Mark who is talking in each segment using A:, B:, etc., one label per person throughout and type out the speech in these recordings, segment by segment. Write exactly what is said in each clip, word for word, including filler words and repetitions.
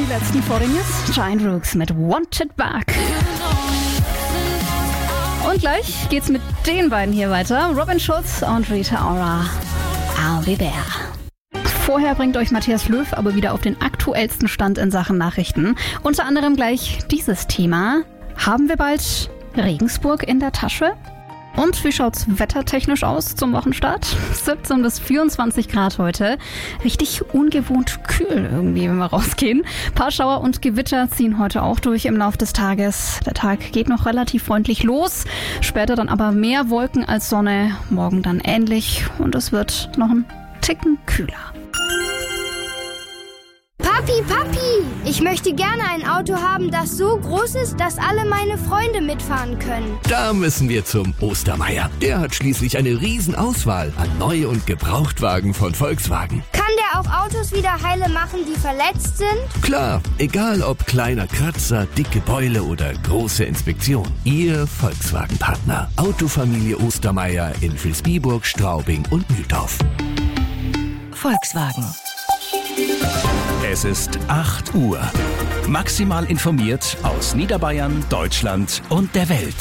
A: die letzten vor den News. Giant Rooks mit Wanted Back. Und gleich geht's mit den beiden hier weiter. Robin Schulz und Rita Ora. I'll be there. Vorher bringt euch Matthias Löw aber wieder auf den aktuellsten Stand in Sachen Nachrichten. Unter anderem gleich dieses Thema. Haben wir bald Regensburg in der Tasche? Und wie schaut's wettertechnisch aus zum Wochenstart? siebzehn bis vierundzwanzig Grad heute. Richtig ungewohnt kühl irgendwie, wenn wir rausgehen. Ein paar Schauer und Gewitter ziehen heute auch durch im Laufe des Tages. Der Tag geht noch relativ freundlich los. Später dann aber mehr Wolken als Sonne. Morgen dann ähnlich. Und es wird noch ein Ticken kühler.
B: Papi, Papi, ich möchte gerne ein Auto haben, das so groß ist, dass alle meine Freunde mitfahren können.
C: Da müssen wir zum Ostermeier. Der hat schließlich eine Riesenauswahl an Neu- und Gebrauchtwagen von Volkswagen.
B: Kann der auch Autos wieder heile machen, die verletzt sind?
C: Klar, egal ob kleiner Kratzer, dicke Beule oder große Inspektion. Ihr Volkswagen-Partner. Autofamilie Ostermeier in Vilsbiburg, Straubing und Mühldorf.
D: Volkswagen.
E: Es ist acht Uhr. Maximal informiert aus Niederbayern, Deutschland und der Welt.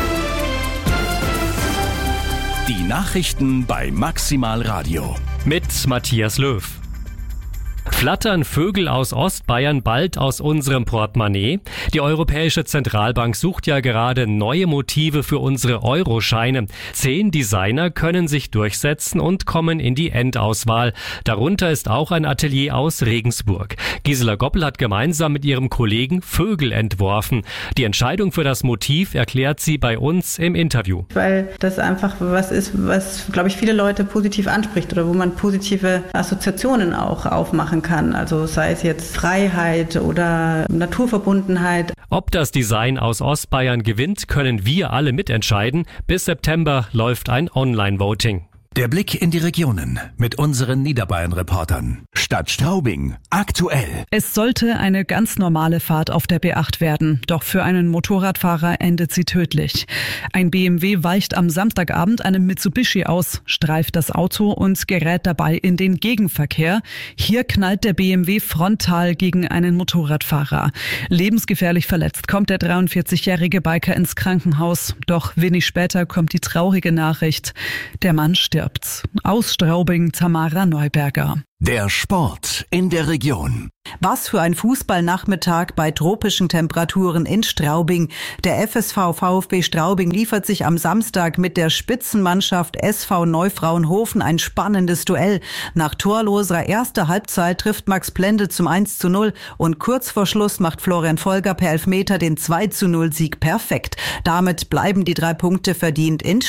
E: Die Nachrichten bei Maximal Radio.
F: Mit Matthias Löw. Flattern Vögel aus Ostbayern bald aus unserem Portemonnaie? Die Europäische Zentralbank sucht ja gerade neue Motive für unsere Euroscheine. Zehn Designer können sich durchsetzen und kommen in die Endauswahl. Darunter ist auch ein Atelier aus Regensburg. Gisela Goppel hat gemeinsam mit ihrem Kollegen Vögel entworfen. Die Entscheidung für das Motiv erklärt sie bei uns im Interview.
G: Weil das einfach was ist, was, glaube ich, viele Leute positiv anspricht oder wo man positive Assoziationen auch aufmachen kann. Also sei es jetzt Freiheit oder Naturverbundenheit.
F: Ob das Design aus Ostbayern gewinnt, können wir alle mitentscheiden. Bis September läuft ein Online-Voting.
E: Der Blick in die Regionen mit unseren Niederbayern-Reportern. Stadt Straubing, aktuell.
H: Es sollte eine ganz normale Fahrt auf der B acht werden, doch für einen Motorradfahrer endet sie tödlich. Ein B M W weicht am Samstagabend einem Mitsubishi aus, streift das Auto und gerät dabei in den Gegenverkehr. Hier knallt der B M W frontal gegen einen Motorradfahrer. Lebensgefährlich verletzt kommt der dreiundvierzigjährige Biker ins Krankenhaus. Doch wenig später kommt die traurige Nachricht: Der Mann stirbt. Aus Straubing, Tamara Neuberger.
E: Der Sport in der Region.
D: Was für ein Fußballnachmittag bei tropischen Temperaturen in Straubing. Der F S V VfB Straubing liefert sich am Samstag mit der Spitzenmannschaft S V Neufrauenhofen ein spannendes Duell. Nach torloser erster Halbzeit trifft Max Plende zum eins zu null und kurz vor Schluss macht Florian Folger per Elfmeter den zwei zu null Sieg perfekt. Damit bleiben die drei Punkte verdient in